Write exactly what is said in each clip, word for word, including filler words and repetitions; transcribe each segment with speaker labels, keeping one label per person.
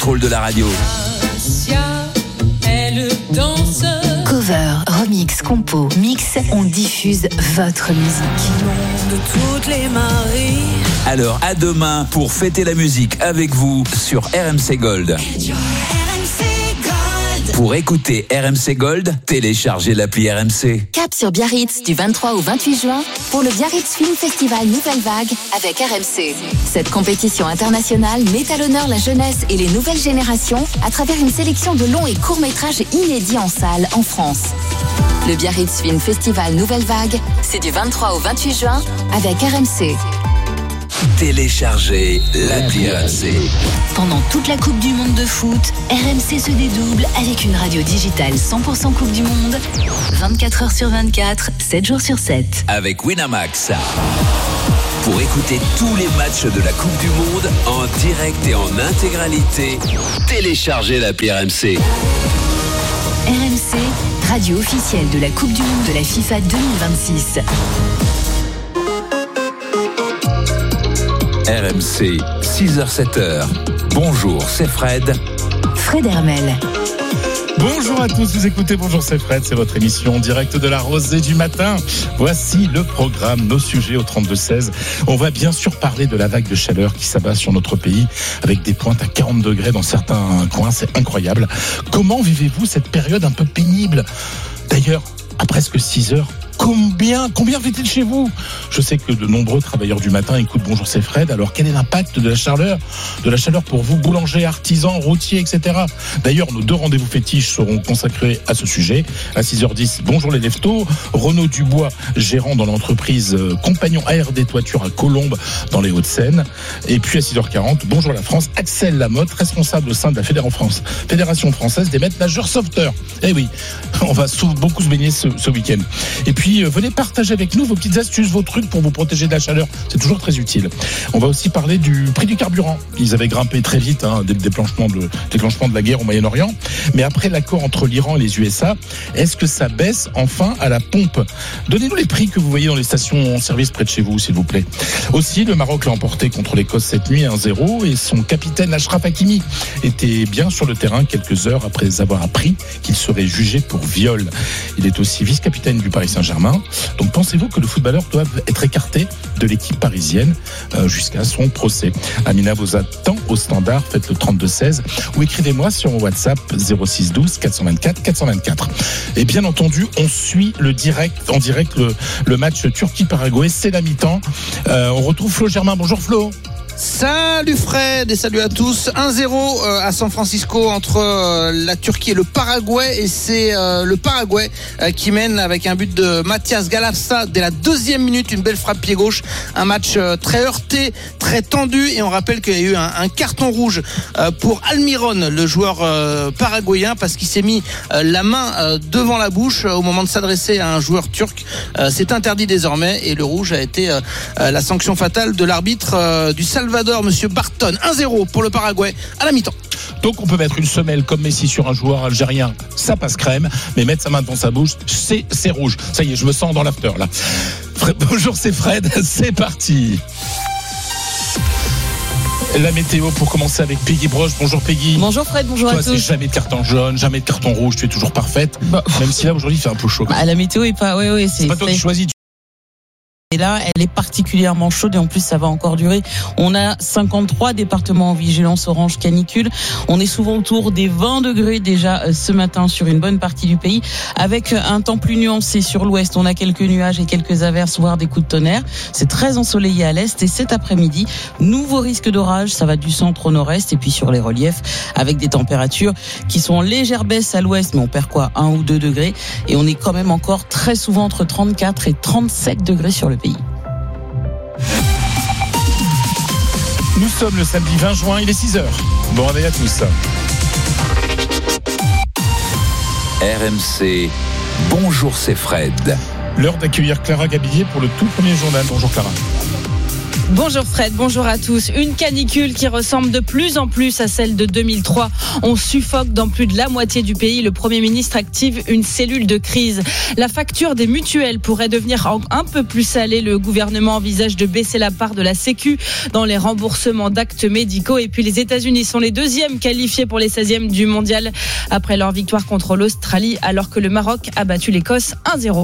Speaker 1: Contrôle de la radio.
Speaker 2: Elle danse.
Speaker 3: Cover, remix, compo, mix, on diffuse votre musique.
Speaker 2: De toutes les marées.
Speaker 1: Alors à demain pour fêter la musique avec vous sur R M C Gold. Pour écouter R M C Gold, téléchargez l'appli R M C.
Speaker 3: Cap sur Biarritz du vingt-trois au vingt-huit juin pour le Biarritz Film Festival Nouvelle Vague avec R M C. Cette compétition internationale met à l'honneur la jeunesse et les nouvelles générations à travers une sélection de longs et courts métrages inédits en salle en France. Le Biarritz Film Festival Nouvelle Vague, c'est du vingt-trois au vingt-huit juin avec R M C.
Speaker 1: Téléchargez l'appli R M C.
Speaker 3: Pendant toute la Coupe du Monde de foot, R M C se dédouble avec une radio digitale cent pour cent Coupe du Monde, vingt-quatre heures sur vingt-quatre, sept jours sur sept.
Speaker 1: Avec Winamax. Pour écouter tous les matchs de la Coupe du Monde en direct et en intégralité, téléchargez l'appli R M C.
Speaker 3: R M C, radio officielle de la Coupe du Monde de la FIFA deux mille vingt-six.
Speaker 1: R M C, six heures sept heures. Bonjour, c'est Fred.
Speaker 3: Fred Hermel.
Speaker 4: Bonjour à tous, vous écoutez Bonjour, c'est Fred, c'est votre émission en direct de la Rosée du matin. Voici le programme, nos sujets au trente-deux seize. On va bien sûr parler de la vague de chaleur qui s'abat sur notre pays avec des pointes à quarante degrés dans certains coins, c'est incroyable. Comment vivez-vous cette période un peu pénible ? D'ailleurs, à presque six heures, Combien, combien fait-il chez vous ? Je sais que de nombreux travailleurs du matin écoutent Bonjour, c'est Fred. Alors, quel est l'impact de la chaleur, de la chaleur pour vous, boulangers, artisans, routiers, et cetera. D'ailleurs, nos deux rendez-vous fétiches seront consacrés à ce sujet. À six heures dix, bonjour les leftos. Renaud Dubois, gérant dans l'entreprise euh, Compagnon A R D Toiture à Colombes, dans les Hauts-de-Seine. Et puis à six heures quarante, bonjour la France. Axel Lamotte, responsable au sein de la Fédération, France, Fédération française des maîtres nageurs sauveteurs. Eh oui, on va sou- beaucoup se baigner ce, ce week-end. Et puis, venez partager avec nous vos petites astuces, vos trucs pour vous protéger de la chaleur. C'est toujours très utile. On va aussi parler du prix du carburant. Ils avaient grimpé très vite hein, dès le déclenchement de, déclenchement de la guerre au Moyen-Orient. Mais après l'accord entre l'Iran et les U S A, est-ce que ça baisse enfin à la pompe ? Donnez-nous les prix que vous voyez dans les stations en service près de chez vous, s'il vous plaît. Aussi, le Maroc l'a emporté contre l'Écosse cette nuit un zéro et son capitaine Achraf Hakimi était bien sur le terrain quelques heures après avoir appris qu'il serait jugé pour viol. Il est aussi vice-capitaine du Paris Saint-Germain. Donc pensez-vous que le footballeur doit être écarté de l'équipe parisienne euh, jusqu'à son procès ? Amina vous attend au standard, faites le trente-deux seize ou écrivez-moi sur WhatsApp zéro six douze quatre cent vingt-quatre quatre cent vingt-quatre. Et bien entendu, on suit le direct, en direct le, le match Turquie-Paraguay, c'est la mi-temps. Euh, on retrouve Flo Germain. Bonjour Flo.
Speaker 5: Salut Fred et salut à tous. un zéro à San Francisco entre la Turquie et le Paraguay et c'est le Paraguay qui mène avec un but de Mathias Galassa dès la deuxième minute, une belle frappe pied gauche. Un match très heurté, très tendu et on rappelle qu'il y a eu un, un carton rouge pour Almiron, le joueur paraguayen, parce qu'il s'est mis la main devant la bouche au moment de s'adresser à un joueur turc. C'est interdit désormais et le rouge a été la sanction fatale de l'arbitre du Salvador, Monsieur Barton. un zéro pour le Paraguay à la mi-temps.
Speaker 4: Donc on peut mettre une semelle comme Messi sur un joueur algérien, ça passe crème, mais mettre sa main devant sa bouche, c'est, c'est rouge. Ça y est, je me sens dans l'after là. Fred, bonjour, c'est Fred, c'est parti. La météo pour commencer avec Peggy Broche. Bonjour Peggy.
Speaker 6: Bonjour Fred, bonjour
Speaker 4: Toi,
Speaker 6: à tous.
Speaker 4: Toi, c'est jamais de carton jaune, jamais de carton rouge, tu es toujours parfaite. Bah, même si là aujourd'hui il fait un peu chaud.
Speaker 6: Bah, la météo est pas, oui, oui, c'est,
Speaker 4: c'est pas toi
Speaker 6: c'est...
Speaker 4: qui choisis.
Speaker 6: Et là, elle est particulièrement chaude et en plus, ça va encore durer. On a cinquante-trois départements en vigilance orange canicule. On est souvent autour des vingt degrés déjà ce matin sur une bonne partie du pays. Avec un temps plus nuancé sur l'ouest, on a quelques nuages et quelques averses, voire des coups de tonnerre. C'est très ensoleillé à l'est et cet après-midi, nouveau risque d'orage. Ça va du centre au nord-est et puis sur les reliefs avec des températures qui sont en légère baisse à l'ouest, mais on perd quoi, un ou deux degrés. Et on est quand même encore très souvent entre trente-quatre et trente-sept degrés sur le pays.
Speaker 4: Nous sommes le samedi vingt juin, il est six heures. Bon réveil à tous.
Speaker 1: R M C, bonjour, c'est Fred.
Speaker 4: L'heure d'accueillir Clara Gabillier pour le tout premier journal. Bonjour Clara.
Speaker 7: Bonjour Fred, bonjour à tous. Une canicule qui ressemble de plus en plus à celle de deux mille trois. On suffoque dans plus de la moitié du pays. Le Premier ministre active une cellule de crise. La facture des mutuelles pourrait devenir un peu plus salée. Le gouvernement envisage de baisser la part de la Sécu dans les remboursements d'actes médicaux. Et puis les États-Unis sont les deuxièmes qualifiés pour les seizièmes du mondial après leur victoire contre l'Australie, alors que le Maroc a battu l'Écosse un zéro.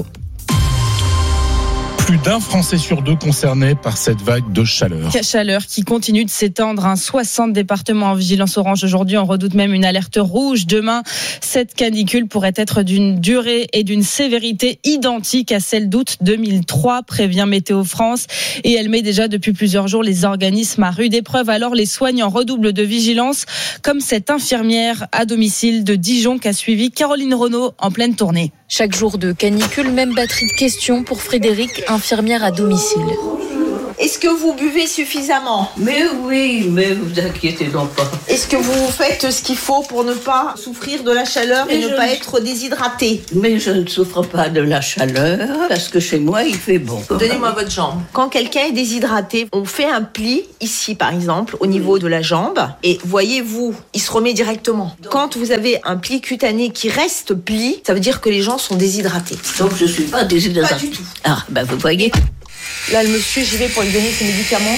Speaker 4: Plus d'un Français sur deux concerné par cette vague de chaleur.
Speaker 7: Chaleur qui continue de s'étendre. Hein. soixante départements en vigilance orange aujourd'hui. On redoute même une alerte rouge demain. Cette canicule pourrait être d'une durée et d'une sévérité identiques à celle d'août deux mille trois, prévient Météo France. Et elle met déjà depuis plusieurs jours les organismes à rude épreuve. Alors les soignants redoublent de vigilance, comme cette infirmière à domicile de Dijon qu'a suivi Caroline Renaud en pleine tournée.
Speaker 8: Chaque jour de canicule, même batterie de questions pour Frédéric, infirmière à domicile.
Speaker 9: Est-ce que vous buvez suffisamment ?
Speaker 10: Mais oui, mais vous inquiétez donc pas.
Speaker 9: Est-ce que vous faites ce qu'il faut pour ne pas souffrir de la chaleur et, et ne pas ne... être déshydraté ?
Speaker 10: Mais je ne souffre pas de la chaleur parce que chez moi il fait bon.
Speaker 9: Donnez-moi votre jambe. Quand quelqu'un est déshydraté, on fait un pli ici par exemple au niveau de la jambe et voyez-vous, il se remet directement. Quand vous avez un pli cutané qui reste pli, ça veut dire que les gens sont déshydratés.
Speaker 10: Donc je suis pas déshydraté.
Speaker 9: Pas du tout.
Speaker 10: Ah ben vous voyez.
Speaker 9: Là, le monsieur, j'y vais pour lui donner ses médicaments.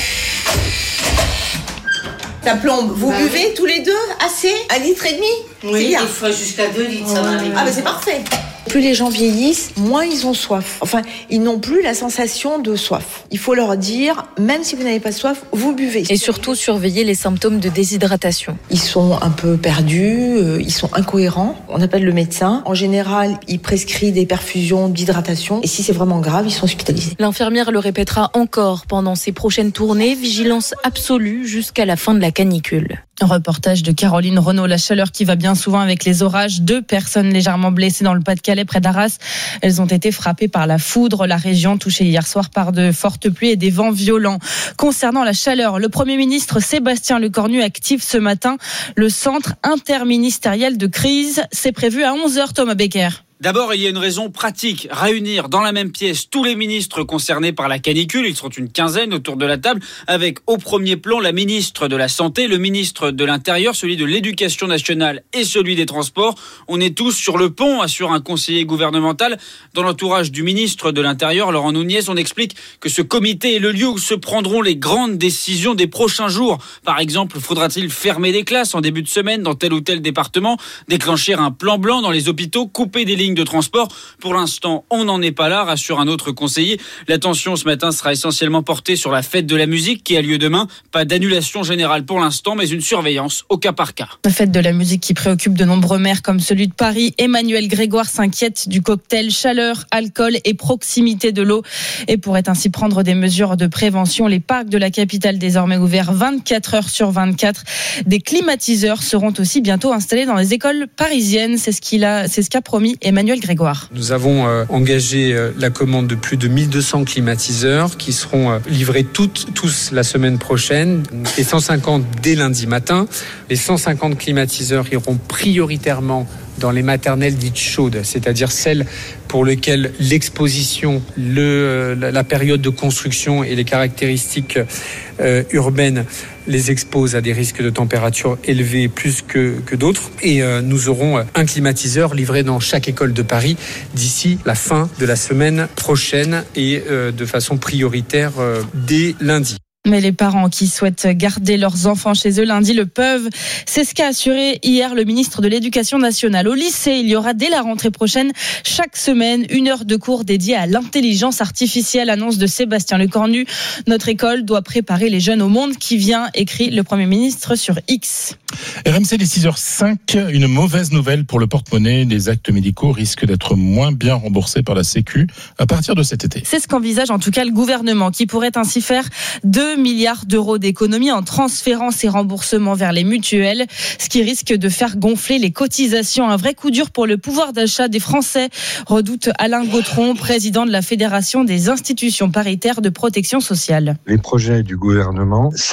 Speaker 9: Ça plombe. Vous bah, buvez oui. tous les deux assez ? Un litre et demi ?
Speaker 10: Oui, des fois jusqu'à deux litres, ça va arriver.
Speaker 9: Ah, ben c'est parfait. Plus les gens vieillissent, moins ils ont soif. Enfin, ils n'ont plus la sensation de soif. Il faut leur dire, même si vous n'avez pas soif, vous buvez.
Speaker 8: Et surtout, surveiller les symptômes de déshydratation.
Speaker 9: Ils sont un peu perdus, euh, ils sont incohérents. On appelle le médecin. En général, il prescrit des perfusions d'hydratation. Et si c'est vraiment grave, ils sont hospitalisés.
Speaker 8: L'infirmière le répétera encore pendant ses prochaines tournées. Vigilance absolue jusqu'à la fin de la canicule.
Speaker 7: Un reportage de Caroline Renaud. La chaleur qui va bien souvent avec les orages. Deux personnes légèrement blessées dans le Pas-de-Calais près d'Arras. Elles ont été frappées par la foudre. La région touchée hier soir par de fortes pluies et des vents violents. Concernant la chaleur, le Premier ministre Sébastien Lecornu active ce matin le centre interministériel de crise. C'est prévu à onze heures, Thomas Becker.
Speaker 11: D'abord, il y a une raison pratique. Réunir dans la même pièce tous les ministres concernés par la canicule. Ils seront une quinzaine autour de la table, avec au premier plan la ministre de la Santé, le ministre de l'Intérieur, celui de l'Éducation nationale et celui des Transports. On est tous sur le pont, assure un conseiller gouvernemental. Dans l'entourage du ministre de l'Intérieur, Laurent Nunez, on explique que ce comité est le lieu où se prendront les grandes décisions des prochains jours. Par exemple, faudra-t-il fermer des classes en début de semaine dans tel ou tel département, déclencher un plan blanc dans les hôpitaux, couper des lignes de transport. Pour l'instant, on n'en est pas là, rassure un autre conseiller. L'attention ce matin sera essentiellement portée sur la fête de la musique qui a lieu demain. Pas d'annulation générale pour l'instant, mais une surveillance au cas par cas.
Speaker 7: La fête de la musique qui préoccupe de nombreux maires comme celui de Paris. Emmanuel Grégoire s'inquiète du cocktail chaleur, alcool et proximité de l'eau et pourrait ainsi prendre des mesures de prévention. Les parcs de la capitale désormais ouverts vingt-quatre heures sur vingt-quatre. Des climatiseurs seront aussi bientôt installés dans les écoles parisiennes. C'est ce qu'il a, c'est ce qu'a promis Emmanuel Grégoire.
Speaker 12: Nous avons euh, engagé euh, la commande de plus de mille deux cents climatiseurs qui seront euh, livrés toutes, tous la semaine prochaine. Les cent cinquante dès lundi matin. Les cent cinquante climatiseurs iront prioritairement dans les maternelles dites chaudes, c'est-à-dire celles pour lesquelles l'exposition, le, la période de construction et les caractéristiques euh, urbaines les exposent à des risques de température élevés plus que, que d'autres. Et euh, nous aurons un climatiseur livré dans chaque école de Paris d'ici la fin de la semaine prochaine et euh, de façon prioritaire euh, dès lundi.
Speaker 7: Mais les parents qui souhaitent garder leurs enfants chez eux lundi le peuvent. C'est ce qu'a assuré hier le ministre de l'Éducation nationale. Au lycée, il y aura dès la rentrée prochaine, chaque semaine, une heure de cours dédiée à l'intelligence artificielle, annonce de Sébastien Lecornu. Notre école doit préparer les jeunes au monde qui vient, écrit le Premier ministre sur X.
Speaker 4: R M C, les six heures cinq, une mauvaise nouvelle pour le porte-monnaie. Les actes médicaux risquent d'être moins bien remboursés par la Sécu à partir de cet été.
Speaker 7: C'est ce qu'envisage en tout cas le gouvernement, qui pourrait ainsi faire deux milliards d'euros d'économies en transférant ces remboursements vers les mutuelles, ce qui risque de faire gonfler les cotisations. Un vrai coup dur pour le pouvoir d'achat des Français, redoute Alain Gautron, président de la Fédération des institutions paritaires de protection sociale.
Speaker 13: Les projets du gouvernement, c'est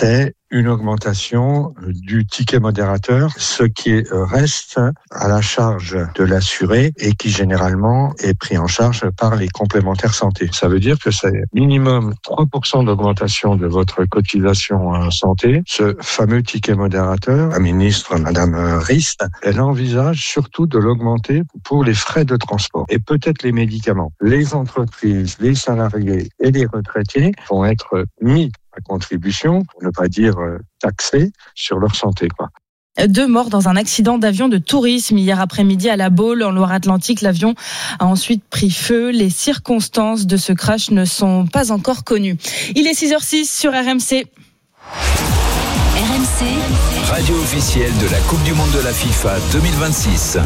Speaker 13: une augmentation du ticket modérateur, ce qui reste à la charge de l'assuré et qui généralement est pris en charge par les complémentaires santé. Ça veut dire que c'est minimum trois pour cent d'augmentation de votre cotisation santé. Ce fameux ticket modérateur, la ministre Madame Rist, elle envisage surtout de l'augmenter pour les frais de transport et peut-être les médicaments. Les entreprises, les salariés et les retraités vont être mis à contribution, pour ne pas dire taxés, sur leur santé, quoi.
Speaker 7: Deux morts dans un accident d'avion de tourisme hier après-midi à La Baule, en Loire-Atlantique. L'avion a ensuite pris feu. Les circonstances de ce crash ne sont pas encore connues. Il est six heures six sur R M C.
Speaker 3: R M C,
Speaker 1: radio officielle de la Coupe du Monde de la FIFA deux mille vingt-six.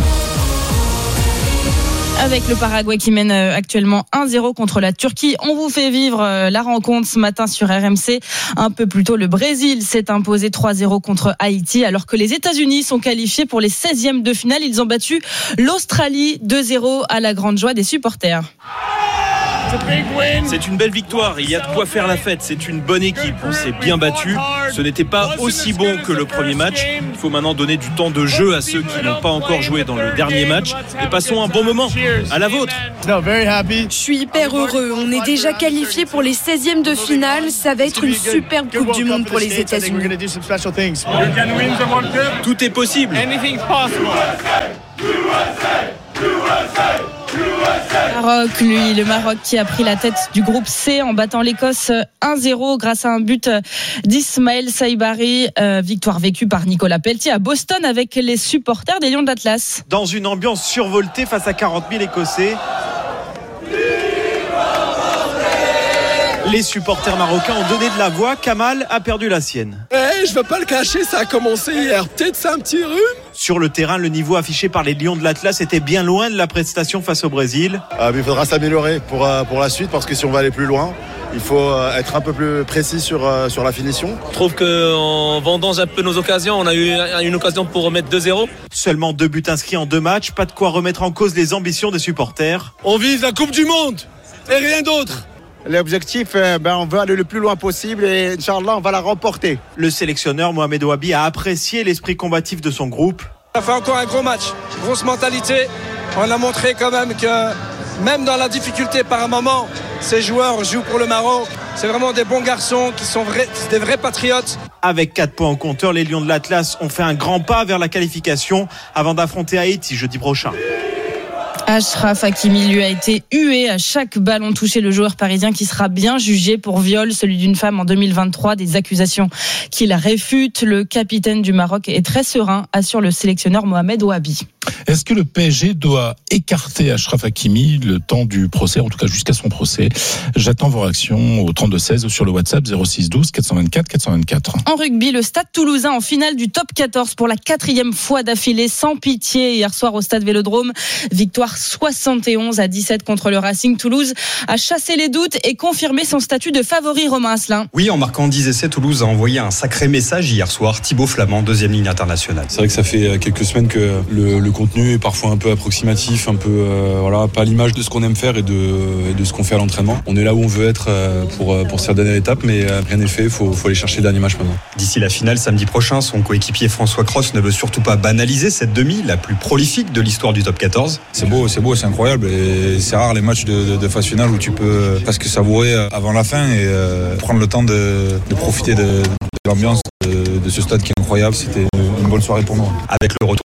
Speaker 7: Avec le Paraguay qui mène actuellement un zéro contre la Turquie. On vous fait vivre la rencontre ce matin sur R M C. Un peu plus tôt, le Brésil s'est imposé trois zéro contre Haïti, alors que les États-Unis sont qualifiés pour les seizièmes de finale. Ils ont battu l'Australie deux zéro à la grande joie des supporters.
Speaker 14: C'est une belle victoire, il y a de quoi faire la fête, c'est une bonne équipe, on s'est bien battu, ce n'était pas aussi bon que le premier match, il faut maintenant donner du temps de jeu à ceux qui n'ont pas encore joué dans le dernier match et passons un bon moment, à la vôtre.
Speaker 15: Je suis hyper heureux, on est déjà qualifiés pour les seizièmes de finale, ça va être une superbe Coupe du Monde pour les États-Unis.
Speaker 14: Tout est possible.
Speaker 7: Maroc, lui, le Maroc qui a pris la tête du groupe C en battant l'Écosse un zéro grâce à un but d'Ismaël Saibari. Euh, victoire vécue par Nicolas Pelletier à Boston avec les supporters des Lions de l'Atlas.
Speaker 14: Dans une ambiance survoltée face à quarante mille Écossais. Les supporters marocains ont donné de la voix. Kamal a perdu la sienne.
Speaker 16: Eh, je veux pas le cacher, ça a commencé hier. Peut-être c'est un petit rhume.
Speaker 14: Sur le terrain, le niveau affiché par les Lions de l'Atlas était bien loin de la prestation face au Brésil.
Speaker 17: Ah, mais il faudra s'améliorer pour, euh, pour la suite, parce que si on va aller plus loin, il faut euh, être un peu plus précis sur, euh, sur la finition.
Speaker 18: Je trouve qu'en vendant un peu nos occasions, on a eu une occasion pour remettre deux zéro.
Speaker 14: Seulement deux buts inscrits en deux matchs, pas de quoi remettre en cause les ambitions des supporters.
Speaker 16: On vise la Coupe du Monde et rien d'autre.
Speaker 19: L'objectif, ben, on veut aller le plus loin possible et Inch'Allah, on va la remporter.
Speaker 14: Le sélectionneur Mohamed Ouabi a apprécié l'esprit combatif de son groupe.
Speaker 16: On a fait encore un gros match, grosse mentalité. On a montré quand même que même dans la difficulté par un moment, ces joueurs jouent pour le Maroc. C'est vraiment des bons garçons qui sont vrais, des vrais patriotes.
Speaker 14: Avec quatre points en compteur, les Lions de l'Atlas ont fait un grand pas vers la qualification avant d'affronter Haïti jeudi prochain.
Speaker 7: Achraf Hakimi lui a été hué à chaque ballon touché, le joueur parisien qui sera bien jugé pour viol, celui d'une femme en deux mille vingt-trois, des accusations qu'il réfute. Le capitaine du Maroc est très serein, assure le sélectionneur Mohamed Ouabi.
Speaker 4: Est-ce que le P S G doit écarter Achraf Hakimi le temps du procès, en tout cas jusqu'à son procès? J'attends vos réactions au trente-deux seize ou sur le WhatsApp zéro six douze quatre cent vingt-quatre quatre cent vingt-quatre.
Speaker 7: En rugby, le Stade Toulousain en finale du top quatorze pour la quatrième fois d'affilée, sans pitié hier soir au Stade Vélodrome. Victoire soixante et onze à dix-sept contre le Racing. Toulouse a chassé les doutes et confirmé son statut de favori. Romain Asselin.
Speaker 20: Oui, en marquant dix essais, Toulouse a envoyé un sacré message hier soir. Thibaut Flamand, deuxième ligne internationale.
Speaker 21: C'est vrai que ça fait quelques semaines que le, le contenu est parfois un peu approximatif, un peu euh, voilà, pas à l'image de ce qu'on aime faire et de, et de ce qu'on fait à l'entraînement. On est là où on veut être euh, pour, pour cette dernière étape, mais euh, rien n'est fait, il faut, faut aller chercher le dernier match maintenant.
Speaker 20: D'ici la finale samedi prochain, son coéquipier François Cros ne veut surtout pas banaliser cette demi, la plus prolifique de l'histoire du top quatorze.
Speaker 21: C'est beau, c'est beau, c'est incroyable et c'est rare les matchs de, de, de phase finale où tu peux presque savourer avant la fin et euh, prendre le temps de, de profiter de, de l'ambiance de, de ce stade qui est incroyable. C'était une bonne soirée pour nous.
Speaker 20: Avec le retour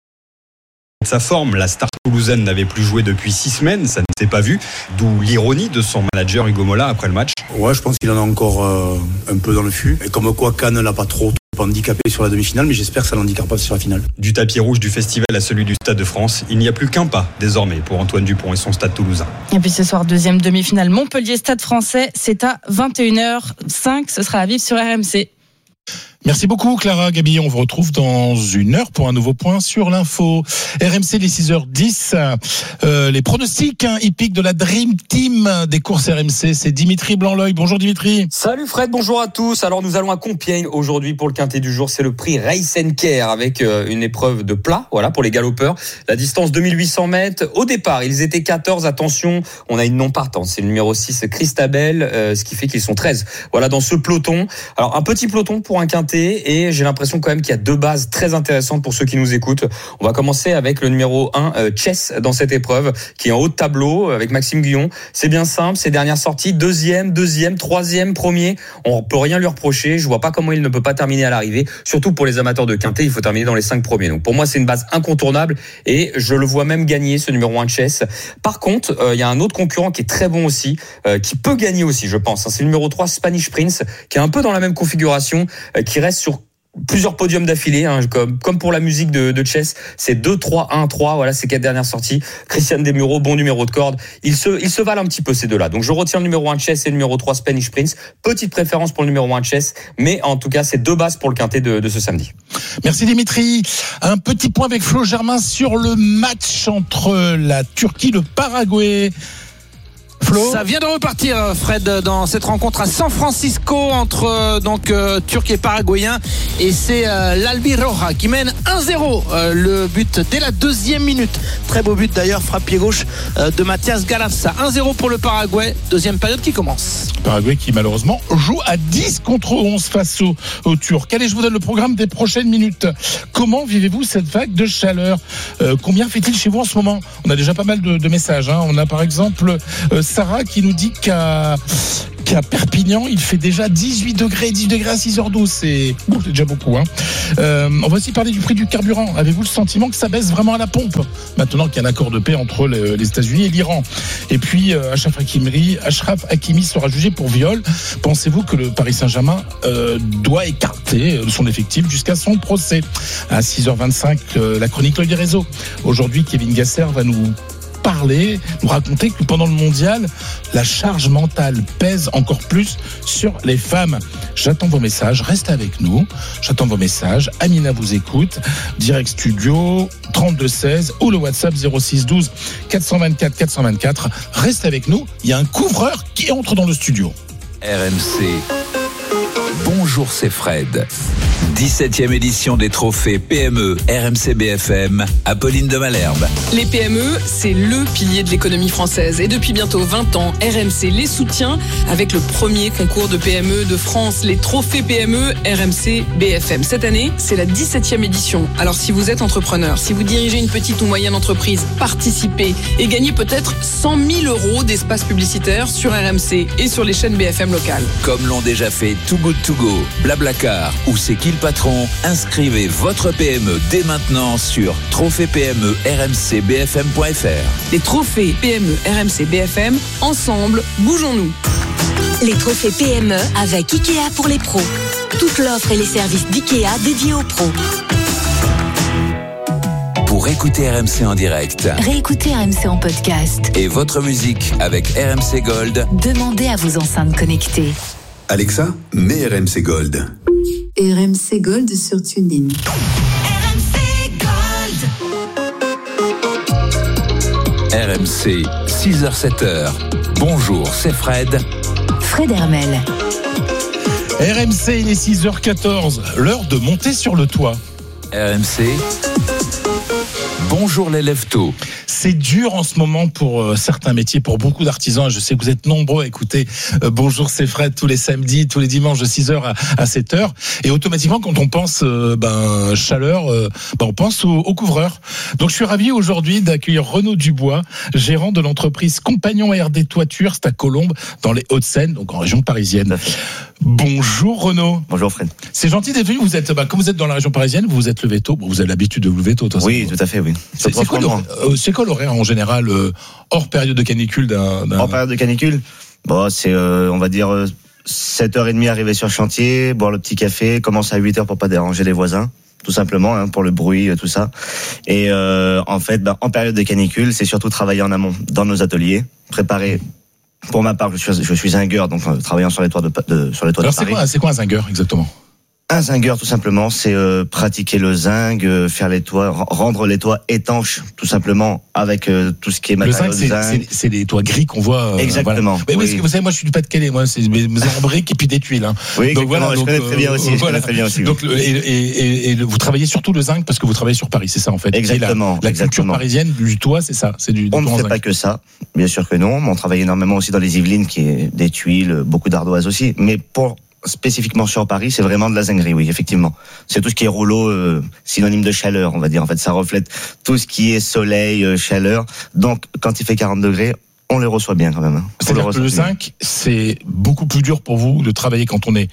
Speaker 20: de sa forme, la star toulousaine n'avait plus joué depuis six semaines, ça ne s'est pas vu, d'où l'ironie de son manager Hugo Mola après le match.
Speaker 22: Ouais, je pense qu'il en a encore euh, un peu dans le fût, et comme quoi Cannes ne l'a pas trop handicapé sur la demi-finale, mais j'espère que ça l'handicape pas sur la finale.
Speaker 20: Du tapis rouge du festival à celui du Stade de France, il n'y a plus qu'un pas désormais pour Antoine Dupont et son Stade toulousain.
Speaker 7: Et puis ce soir, deuxième demi-finale Montpellier-Stade français, c'est à vingt et une heures cinq, ce sera à vivre sur R M C.
Speaker 4: Merci beaucoup Clara, Gabi, on vous retrouve dans une heure pour un nouveau point sur l'info. R M C, les six heures dix, euh, les pronostics hein, hippiques de la Dream Team des courses R M C, c'est Dimitri Blanc-L'Oeil. Bonjour Dimitri.
Speaker 23: Salut Fred, bonjour à tous. Alors nous allons à Compiègne aujourd'hui pour le quintet du jour, c'est le prix Race and Care avec euh, une épreuve de plat, voilà, pour les galopeurs. La distance deux mille huit cents mètres. Au départ, ils étaient quatorze, attention, on a une non-partante, c'est le numéro six Christabel, euh, ce qui fait qu'ils sont treize. Voilà, dans ce peloton. Alors un petit peloton pour un quintet quintet et j'ai l'impression quand même qu'il y a deux bases très intéressantes pour ceux qui nous écoutent. On va commencer avec le numéro un, euh, Chess, dans cette épreuve, qui est en haut de tableau avec Maxime Guyon. C'est bien simple, ses dernières sorties, deuxième, deuxième, troisième, premier. On peut rien lui reprocher. Je vois pas comment il ne peut pas terminer à l'arrivée. Surtout pour les amateurs de quintet, il faut terminer dans les cinq premiers. Donc pour moi, c'est une base incontournable et je le vois même gagner ce numéro un Chess. Par contre, il euh, y a un autre concurrent qui est très bon aussi, euh, qui peut gagner aussi, je pense. C'est le numéro trois, Spanish Prince, qui est un peu dans la même configuration, euh, qui reste sur plusieurs podiums d'affilée, hein, comme, comme pour la musique de, de Chess. C'est deux, trois, un, trois, voilà ces quatre dernières sorties. Christian Desmureaux, bon numéro de corde. Ils se, ils se valent un petit peu ces deux-là. Donc je retiens le numéro un Chess et le numéro trois Spanish Prince. Petite préférence pour le numéro un Chess, mais en tout cas c'est deux bases pour le quintet de, de ce samedi.
Speaker 4: Merci Dimitri. Un petit point avec Flo Germain sur le match entre la Turquie et le Paraguay. Flo.
Speaker 2: Ça vient de repartir, Fred, dans cette rencontre à San Francisco entre euh, donc euh, Turcs et Paraguayens, et c'est euh, l'Albiroja qui mène un zéro, euh, le but dès la deuxième minute. Très beau but d'ailleurs, frappe pied gauche euh, de Mathias Galarza. un zéro pour le Paraguay, deuxième période qui commence.
Speaker 4: Paraguay qui malheureusement joue à dix contre onze face aux, aux Turcs. Allez, je vous donne le programme des prochaines minutes. Comment vivez-vous cette vague de chaleur ? euh, Combien fait-il chez vous en ce moment ? On a déjà pas mal de, de messages, hein. On a par exemple euh, Sarah qui nous dit qu'à, qu'à Perpignan, il fait déjà dix-huit degrés, dix degrés à six heures douze. C'est, bon, c'est déjà beaucoup, hein. Euh, on va aussi parler du prix du carburant. Avez-vous le sentiment que ça baisse vraiment à la pompe maintenant qu'il y a un accord de paix entre les, les États-Unis et l'Iran? Et puis, euh, Achraf Hakimi, Achraf Hakimi sera jugé pour viol. Pensez-vous que le Paris Saint-Germain euh, doit écarter son effectif jusqu'à son procès? À six heures vingt-cinq, euh, la chronique L'Œil des réseaux. Aujourd'hui, Kevin Gasser va nous parler, nous raconter que pendant le mondial, la charge mentale pèse encore plus sur les femmes. J'attends vos messages, restez avec nous. J'attends vos messages. Amina vous écoute. Direct studio trente-deux seize ou le WhatsApp zéro six douze quatre cent vingt-quatre quatre cent vingt-quatre. Restez avec nous. Il y a un couvreur qui entre dans le studio.
Speaker 1: R M C. Bonjour, c'est Fred. dix-septième édition des trophées P M E R M C B F M, Apolline de Malherbe.
Speaker 5: Les P M E, c'est le pilier de l'économie française. Et depuis bientôt vingt ans, R M C les soutient avec le premier concours de P M E de France, les trophées P M E R M C B F M. Cette année, c'est la dix-septième édition. Alors si vous êtes entrepreneur, si vous dirigez une petite ou moyenne entreprise, participez et gagnez peut-être cent mille euros d'espace publicitaire sur R M C et sur les chaînes B F M locales.
Speaker 1: Comme l'ont déjà fait Too Good To Go, Blablacar ou C'est qui le patron, inscrivez votre P M E dès maintenant sur trophée P M E R M C B F M point F R.
Speaker 5: Les trophées P M E R M C B F M, ensemble, bougeons-nous.
Speaker 6: Les trophées P M E avec Ikea pour les pros. Toute l'offre et les services d'Ikea dédiés aux pros.
Speaker 1: Pour écouter R M C en direct,
Speaker 3: Réécoutez R M C en podcast.
Speaker 1: et votre musique avec R M C Gold,
Speaker 3: Demandez à vos enceintes connectées.
Speaker 24: Alexa, mets R M C Gold.
Speaker 25: R M C Gold sur TuneIn.
Speaker 1: R M C, six heures sept heures. Bonjour, c'est Fred.
Speaker 3: Fred Hermel.
Speaker 4: R M C, il est six heures quatorze. L'heure de monter sur le toit.
Speaker 1: R M C. Bonjour les lève-tôt.
Speaker 4: C'est dur en ce moment pour euh, certains métiers, pour beaucoup d'artisans. Je sais que vous êtes nombreux à écouter euh, Bonjour, c'est Fred tous les samedis, tous les dimanches de six heures à, à sept heures. Et automatiquement, quand on pense euh, ben, chaleur, euh, ben, on pense au, au couvreur. Donc je suis ravi aujourd'hui d'accueillir Renaud Dubois, gérant de l'entreprise Compagnon R D Toiture, c'est à Colombes, dans les Hauts-de-Seine, donc en région parisienne. Bonjour Renaud.
Speaker 26: Bonjour Fred.
Speaker 4: C'est gentil d'être venu. Vous êtes, bah, comme vous êtes dans la région parisienne, vous vous êtes levé tôt. Bon, vous avez l'habitude de vous lever tôt. Toi,
Speaker 26: oui, tout à fait, oui.
Speaker 4: C'est, c'est, quoi euh, c'est quoi l'horaire en général euh, hors période de canicule d'un, d'un...
Speaker 26: Hors période de canicule, bon, c'est, euh, on va dire, euh, sept heures trente arriver sur le chantier, boire le petit café, commencer à huit heures pour pas déranger les voisins. Tout simplement, hein, pour le bruit, tout ça. Et euh, en fait, bah, en période de canicule, c'est surtout travailler en amont dans nos ateliers, préparer. Pour ma part, je suis, je suis zingueur, donc euh, travaillant sur les toits de, de sur les toits
Speaker 4: Alors
Speaker 26: de Paris.
Speaker 4: c'est quoi, c'est quoi un zingueur exactement?
Speaker 26: Un zingueur, tout simplement, c'est euh, pratiquer le zinc, euh, faire les toits, rendre les toits étanches, tout simplement, avec euh, tout ce qui est matériaux
Speaker 4: de zinc. Le zinc, c'est, c'est les toits gris qu'on voit. Euh,
Speaker 26: exactement.
Speaker 4: Voilà. Mais oui. Parce que vous savez, moi, je suis du Pas-de-Calais, moi, c'est mes en briques et puis des tuiles. Hein.
Speaker 26: Oui,
Speaker 4: donc voilà.
Speaker 26: Je
Speaker 4: donc,
Speaker 26: connais très bien aussi.
Speaker 4: Euh,
Speaker 26: je
Speaker 4: voilà.
Speaker 26: connais très bien aussi.
Speaker 4: Donc, et, et, et, et vous travaillez surtout le zinc parce que vous travaillez sur Paris, c'est ça en fait.
Speaker 26: Exactement.
Speaker 4: La, la
Speaker 26: exactement.
Speaker 4: culture parisienne du toit, c'est ça. C'est du.
Speaker 26: On ne fait pas que ça, bien sûr que non. Mais on travaille énormément aussi dans les Yvelines, qui est des tuiles, beaucoup d'ardoises aussi. Mais pour spécifiquement sur Paris, c'est vraiment de la zinguerie, oui, effectivement. C'est tout ce qui est rouleau, euh, synonyme de chaleur, on va dire. En fait, ça reflète tout ce qui est soleil, euh, chaleur. Donc, quand il fait quarante degrés, on les reçoit bien quand même. Hein.
Speaker 4: C'est-à-dire que le zinc, c'est beaucoup plus dur pour vous de travailler quand on est